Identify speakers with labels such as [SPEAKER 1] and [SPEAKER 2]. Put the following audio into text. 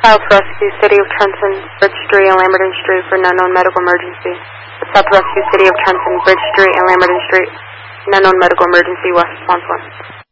[SPEAKER 1] South Rescue, City of Trenton, Bridge Street and Lamberton Street for an unknown medical emergency. South Rescue, City of Trenton, Bridge Street and Lamberton Street, an unknown medical emergency, West Response 1.